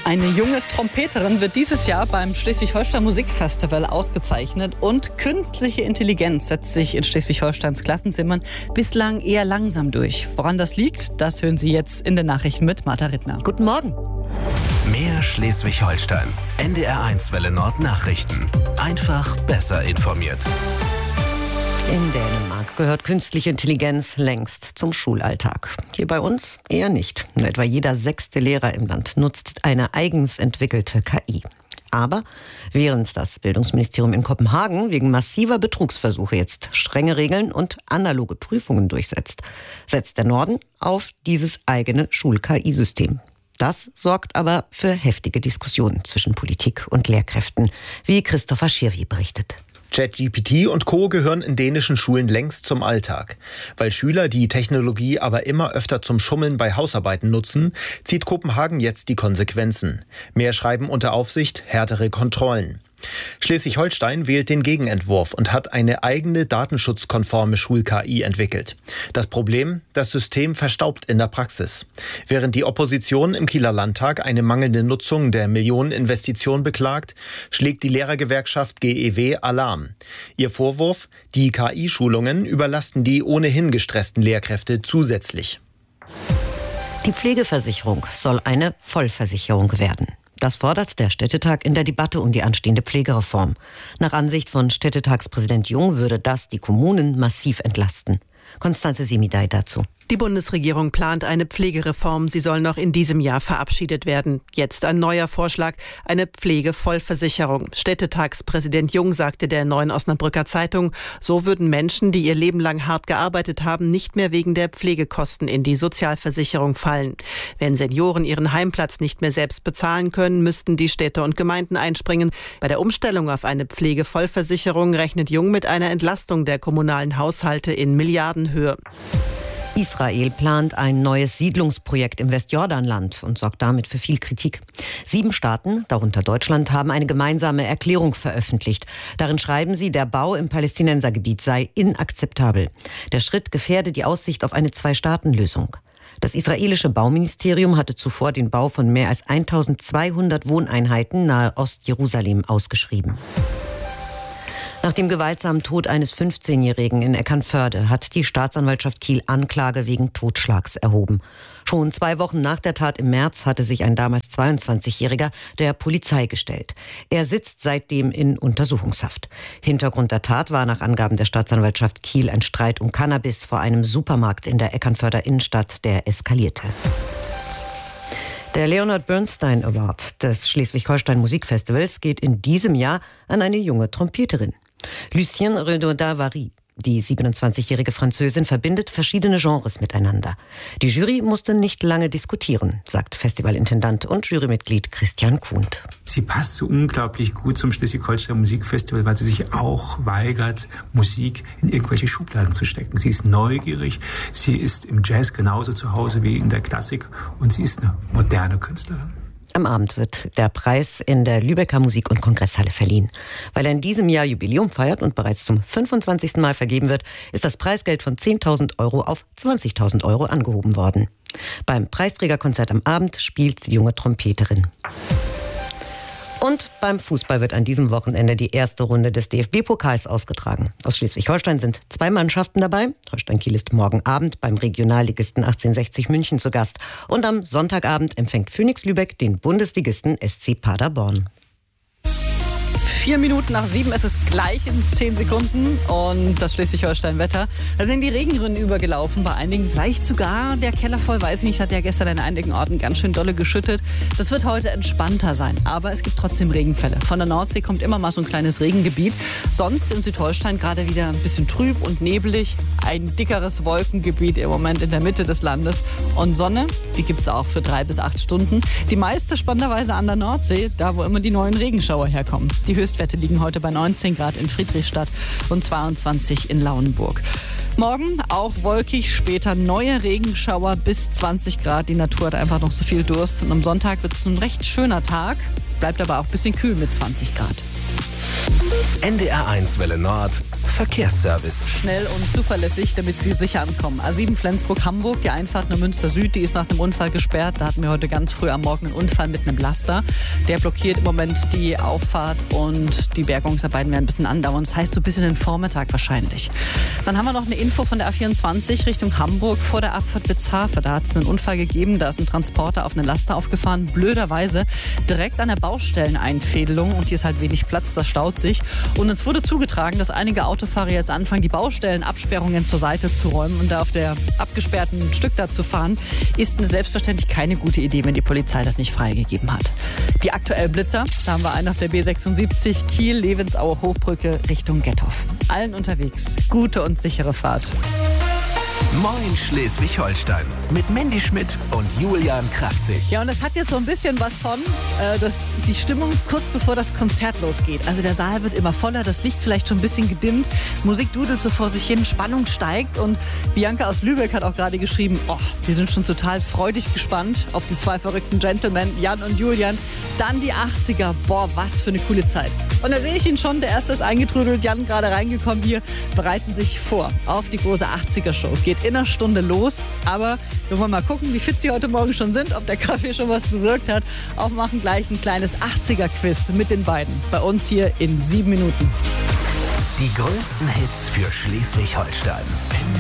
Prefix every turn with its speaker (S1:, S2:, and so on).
S1: Eine junge Trompeterin wird dieses Jahr beim Schleswig-Holstein Musikfestival ausgezeichnet und künstliche Intelligenz setzt sich in Schleswig-Holsteins Klassenzimmern bislang eher langsam durch. Woran das liegt, das hören Sie jetzt in den Nachrichten mit Martha Rittner.
S2: Guten Morgen.
S3: Mehr Schleswig-Holstein. NDR1 Welle Nord Nachrichten. Einfach besser informiert.
S2: In Dänemark gehört künstliche Intelligenz längst zum Schulalltag. Hier bei uns eher nicht. Nur etwa jeder 6. Lehrer im Land nutzt eine eigens entwickelte KI. Aber während das Bildungsministerium in Kopenhagen wegen massiver Betrugsversuche jetzt strenge Regeln und analoge Prüfungen durchsetzt, setzt der Norden auf dieses eigene Schul-KI-System. Das sorgt aber für heftige Diskussionen zwischen Politik und Lehrkräften, wie Christopher Schirvi berichtet.
S4: ChatGPT und Co. gehören in dänischen Schulen längst zum Alltag. Weil Schüler die Technologie aber immer öfter zum Schummeln bei Hausarbeiten nutzen, zieht Kopenhagen jetzt die Konsequenzen. Mehr Schreiben unter Aufsicht, härtere Kontrollen. Schleswig-Holstein wählt den Gegenentwurf und hat eine eigene datenschutzkonforme Schul-KI entwickelt. Das Problem? Das System verstaubt in der Praxis. Während die Opposition im Kieler Landtag eine mangelnde Nutzung der Millioneninvestition beklagt, schlägt die Lehrergewerkschaft GEW Alarm. Ihr Vorwurf? Die KI-Schulungen überlasten die ohnehin gestressten Lehrkräfte zusätzlich.
S2: Die Pflegeversicherung soll eine Vollversicherung werden. Das fordert der Städtetag in der Debatte um die anstehende Pflegereform. Nach Ansicht von Städtetagspräsident Jung würde das die Kommunen massiv entlasten. Konstanze Semidai dazu.
S5: Die Bundesregierung plant eine Pflegereform. Sie soll noch in diesem Jahr verabschiedet werden. Jetzt ein neuer Vorschlag, eine Pflegevollversicherung. Städtetagspräsident Jung sagte der Neuen Osnabrücker Zeitung, so würden Menschen, die ihr Leben lang hart gearbeitet haben, nicht mehr wegen der Pflegekosten in die Sozialversicherung fallen. Wenn Senioren ihren Heimplatz nicht mehr selbst bezahlen können, müssten die Städte und Gemeinden einspringen. Bei der Umstellung auf eine Pflegevollversicherung rechnet Jung mit einer Entlastung der kommunalen Haushalte in Milliardenhöhe.
S2: Israel plant ein neues Siedlungsprojekt im Westjordanland und sorgt damit für viel Kritik. 7 Staaten, darunter Deutschland, haben eine gemeinsame Erklärung veröffentlicht. Darin schreiben sie, der Bau im Palästinensergebiet sei inakzeptabel. Der Schritt gefährde die Aussicht auf eine 2-Staaten-Lösung. Das israelische Bauministerium hatte zuvor den Bau von mehr als 1200 Wohneinheiten nahe Ostjerusalem ausgeschrieben. Nach dem gewaltsamen Tod eines 15-Jährigen in Eckernförde hat die Staatsanwaltschaft Kiel Anklage wegen Totschlags erhoben. Schon 2 Wochen nach der Tat im März hatte sich ein damals 22-Jähriger der Polizei gestellt. Er sitzt seitdem in Untersuchungshaft. Hintergrund der Tat war nach Angaben der Staatsanwaltschaft Kiel ein Streit um Cannabis vor einem Supermarkt in der Eckernförder Innenstadt, der eskalierte. Der Leonard Bernstein Award des Schleswig-Holstein Musikfestivals geht in diesem Jahr an eine junge Trompeterin. Lucienne Renaud-Davary, die 27-jährige Französin, verbindet verschiedene Genres miteinander. Die Jury musste nicht lange diskutieren, sagt Festivalintendant und Jurymitglied Christian Kuhnt.
S6: Sie passt so unglaublich gut zum Schleswig-Holstein Musikfestival, weil sie sich auch weigert, Musik in irgendwelche Schubladen zu stecken. Sie ist neugierig, sie ist im Jazz genauso zu Hause wie in der Klassik und sie ist eine moderne Künstlerin.
S2: Am Abend wird der Preis in der Lübecker Musik- und Kongresshalle verliehen. Weil er in diesem Jahr Jubiläum feiert und bereits zum 25. Mal vergeben wird, ist das Preisgeld von 10.000 Euro auf 20.000 Euro angehoben worden. Beim Preisträgerkonzert am Abend spielt die junge Trompeterin. Und beim Fußball wird an diesem Wochenende die erste Runde des DFB-Pokals ausgetragen. Aus Schleswig-Holstein sind 2 Mannschaften dabei. Holstein Kiel ist morgen Abend beim Regionalligisten 1860 München zu Gast. Und am Sonntagabend empfängt Phoenix Lübeck den Bundesligisten SC Paderborn.
S1: 4 Minuten nach 7, es ist gleich in 10 Sekunden und das Schleswig-Holstein-Wetter. Da sind die Regenrinnen übergelaufen, bei einigen vielleicht sogar der Keller voll, weiß ich nicht, hat ja gestern an einigen Orten ganz schön dolle geschüttet. Das wird heute entspannter sein, aber es gibt trotzdem Regenfälle. Von der Nordsee kommt immer mal so ein kleines Regengebiet. Sonst in Südholstein gerade wieder ein bisschen trüb und nebelig. Ein dickeres Wolkengebiet im Moment in der Mitte des Landes. Und Sonne, die gibt es auch für 3 bis 8 Stunden. Die meiste spannenderweise an der Nordsee, da wo immer die neuen Regenschauer herkommen. Die Höchstwerte liegen heute bei 19 Grad in Friedrichstadt und 22 in Lauenburg. Morgen auch wolkig, später neue Regenschauer bis 20 Grad. Die Natur hat einfach noch so viel Durst. Und am Sonntag wird es ein recht schöner Tag, bleibt aber auch ein bisschen kühl mit 20 Grad.
S3: NDR1 Welle Nord Verkehrsservice.
S1: Schnell und zuverlässig, damit Sie sicher ankommen. A7 Flensburg-Hamburg, die Einfahrt nach Münster Süd, die ist nach einem Unfall gesperrt. Da hatten wir heute ganz früh am Morgen einen Unfall mit einem Laster. Der blockiert im Moment die Auffahrt und die Bergungsarbeiten werden ein bisschen andauern. Das heißt so bis in den Vormittag wahrscheinlich. Dann haben wir noch eine Info von der A24 Richtung Hamburg vor der Abfahrt Witzhafe. Da hat es einen Unfall gegeben, da ist ein Transporter auf eine Laster aufgefahren. Blöderweise direkt an der Baustelleneinfädelung und hier ist halt wenig Platz, das staut sich. Und es wurde zugetragen, dass einige Autofahrer jetzt anfangen, die Baustellenabsperrungen zur Seite zu räumen und da auf der abgesperrten Stück da zu fahren, ist selbstverständlich keine gute Idee, wenn die Polizei das nicht freigegeben hat. Die aktuellen Blitzer, da haben wir einen auf der B76 Kiel-Levensaue Hochbrücke Richtung Gethoff. Allen unterwegs, gute und sichere Fahrt.
S3: Moin Schleswig-Holstein mit Mandy Schmidt und Julian Kraftzig.
S1: Ja, und das hat jetzt so ein bisschen was von, die Stimmung kurz bevor das Konzert losgeht. Also der Saal wird immer voller, das Licht vielleicht schon ein bisschen gedimmt, Musik dudelt so vor sich hin, Spannung steigt und Bianca aus Lübeck hat auch gerade geschrieben, wir sind schon total freudig gespannt auf die zwei verrückten Gentlemen, Jan und Julian. Dann die 80er, was für eine coole Zeit. Und da sehe ich ihn schon, der erste ist eingetrudelt, Jan gerade reingekommen, wir bereiten sich vor auf die große 80er-Show. Geht in einer Stunde los, aber wir wollen mal gucken, wie fit sie heute Morgen schon sind, ob der Kaffee schon was bewirkt hat. Auch machen gleich ein kleines 80er-Quiz mit den beiden. Bei uns hier in 7 Minuten.
S3: Die größten Hits für Schleswig-Holstein.